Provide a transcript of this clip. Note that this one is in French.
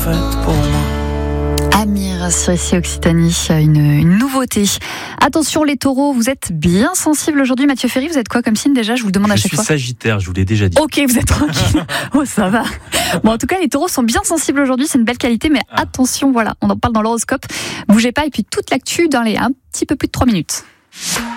faite pour moi. Amir sur ici Occitanie, une nouveauté. Attention les taureaux, vous êtes bien sensibles aujourd'hui. Mathieu Ferry, vous êtes quoi comme signe déjà? Je vous demande à chaque fois. Je suis Sagittaire, je vous l'ai déjà dit. Ok, vous êtes tranquille. Oh, ça va. Bon, en tout cas, les taureaux sont bien sensibles aujourd'hui. C'est une belle qualité, mais attention, voilà, on en parle dans l'horoscope. Bougez pas, et puis toute l'actu dans les un petit peu plus de 3 minutes.